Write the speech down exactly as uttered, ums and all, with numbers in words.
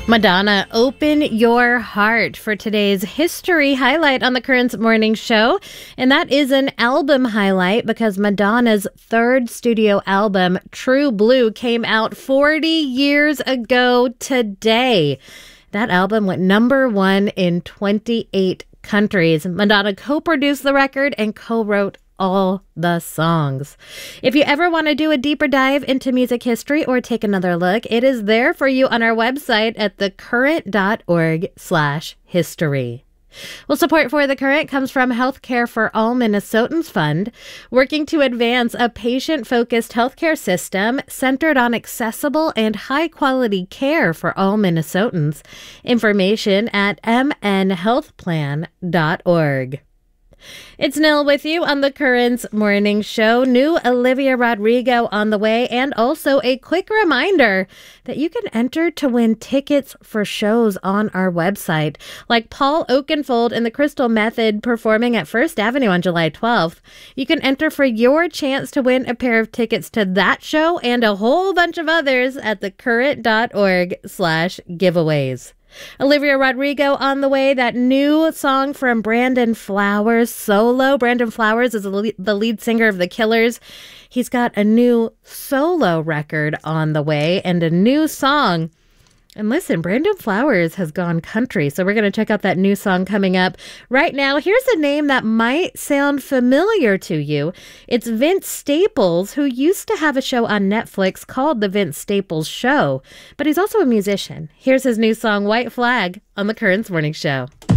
Madonna, Open Your Heart for today's history highlight on the Currents Morning Show. And that is an album highlight because Madonna's third studio album, True Blue, came out forty years ago today. That album went number one in twenty-eight countries. Madonna co-produced the record and co-wrote all the songs. If you ever want to do a deeper dive into music history or take another look, it is there for you on our website at thecurrent.org slash history. Well, support for The Current comes from Healthcare for All Minnesotans Fund, working to advance a patient-focused healthcare system centered on accessible and high-quality care for all Minnesotans. Information at m n health plan dot org. It's Nil with you on the Currents Morning Show. New Olivia Rodrigo on the way, and also a quick reminder that you can enter to win tickets for shows on our website, like Paul Oakenfold and the Crystal Method performing at First Avenue on July twelfth. You can enter for your chance to win a pair of tickets to that show and a whole bunch of others at thecurrent.org slash giveaways. Olivia Rodrigo on the way, that new song from Brandon Flowers, Solo. Brandon Flowers is the lead singer of The Killers. He's got a new solo record on the way and a new song. And listen, Brandon Flowers has gone country, so we're going to check out that new song coming up. Right now, here's a name that might sound familiar to you. It's Vince Staples, who used to have a show on Netflix called The Vince Staples Show, but he's also a musician. Here's his new song, White Flag, on the Currents Morning Show.